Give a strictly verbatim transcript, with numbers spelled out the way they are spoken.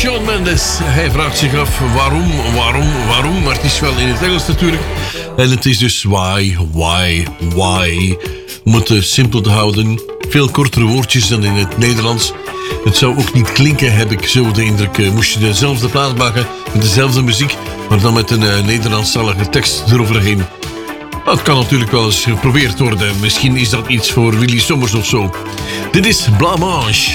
Shawn Mendes. Hij vraagt zich af waarom, waarom, waarom. Maar het is wel in het Engels natuurlijk. En het is dus why, why, why. Om het uh, simpel te houden. Veel kortere woordjes dan in het Nederlands. Het zou ook niet klinken, heb ik zo de indruk. Uh, moest je dezelfde plaat maken met dezelfde muziek, maar dan met een uh, Nederlandstalige tekst eroverheen. Dat kan natuurlijk wel eens geprobeerd worden. Misschien is dat iets voor Willy Sommers of zo. Dit is Blamage.